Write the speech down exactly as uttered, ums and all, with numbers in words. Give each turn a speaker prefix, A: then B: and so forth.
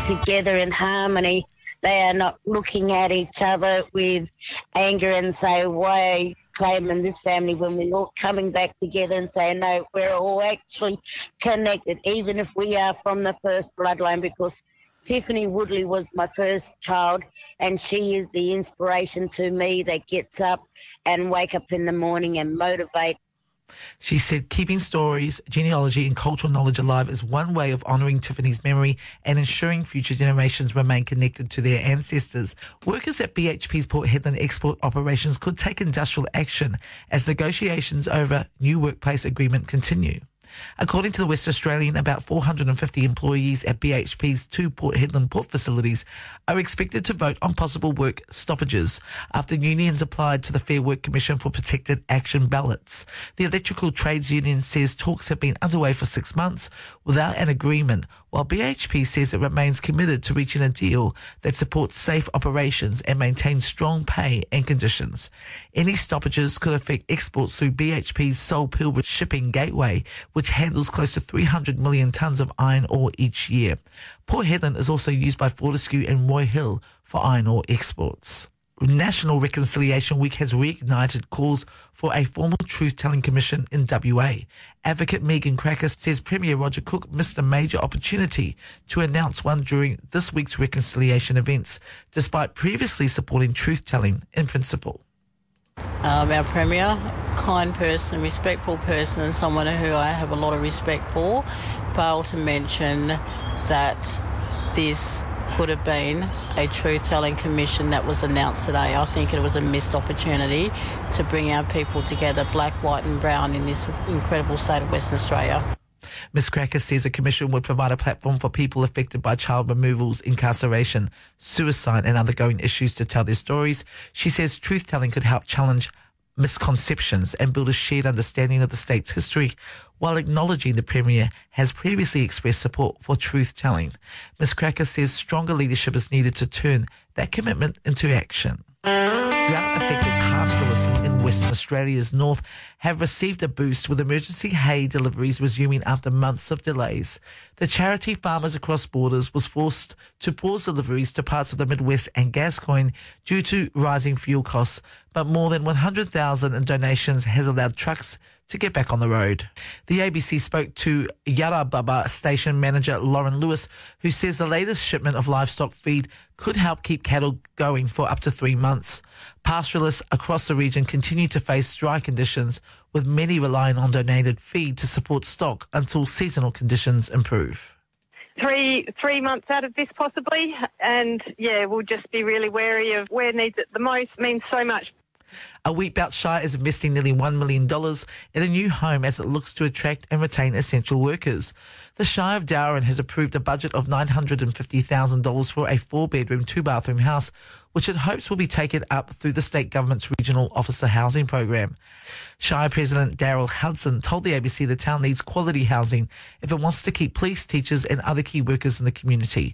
A: together in harmony. They are not looking at each other with anger and say, why are you claiming this family, when we're all coming back together and saying, no, we're all actually connected, even if we are from the first bloodline, because Tiffany Woodley was my first child, and she is the inspiration to me that gets up and wake up in the morning and motivate.
B: She said keeping stories, genealogy and cultural knowledge alive is one way of honouring Tiffany's memory and ensuring future generations remain connected to their ancestors. Workers at B H P's Port Hedland export operations could take industrial action as negotiations over new workplace agreement continue. According to the West Australian, about four hundred fifty employees at B H P's two Port Hedland port facilities are expected to vote on possible work stoppages after unions applied to the Fair Work Commission for protected action ballots. The Electrical Trades Union says talks have been underway for six months without an agreement, while B H P says it remains committed to reaching a deal that supports safe operations and maintains strong pay and conditions. Any stoppages could affect exports through B H P's Seoul Pilbara shipping gateway, which handles close to three hundred million tonnes of iron ore each year. Port Hedland is also used by Fortescue and Roy Hill for iron ore exports. National Reconciliation Week has reignited calls for a formal truth-telling commission in W A. Advocate Megan Cracker says Premier Roger Cook missed a major opportunity to announce one during this week's reconciliation events, despite previously supporting truth-telling in principle.
C: Um, our Premier, kind person, respectful person, and someone who I have a lot of respect for, failed to mention that this could have been a truth-telling commission that was announced today. I think it was a missed opportunity to bring our people together, black, white and brown, in this incredible state of Western Australia.
B: Miz Cracker says a commission would provide a platform for people affected by child removals, incarceration, suicide and other ongoing issues to tell their stories. She says truth-telling could help challenge misconceptions and build a shared understanding of the state's history, while acknowledging the Premier has previously expressed support for truth-telling. Miz Cracker says stronger leadership is needed to turn that commitment into action. Drought-affected pastoralists in Western Australia's north have received a boost, with emergency hay deliveries resuming after months of delays. The charity Farmers Across Borders was forced to pause deliveries to parts of the Midwest and Gascoyne due to rising fuel costs, but more than one hundred thousand in donations has allowed trucks to get back on the road. The A B C spoke to Yarrabubba station manager Lauren Lewis, who says the latest shipment of livestock feed could help keep cattle going for up to three months. Pastoralists across the region continue to face dry conditions, with many relying on donated feed to support stock until seasonal conditions improve.
D: Three three months out of this possibly, and yeah, we'll just be really wary of where needs it the most. It means so much.
B: A Wheatbelt Shire is investing nearly one million dollars in a new home as it looks to attract and retain essential workers. The Shire of Darwin has approved a budget of nine hundred fifty thousand dollars for a four-bedroom, two-bathroom house, which it hopes will be taken up through the state government's Regional Officer Housing Program. Shire President Daryl Hudson told the A B C the town needs quality housing if it wants to keep police, teachers and other key workers in the community.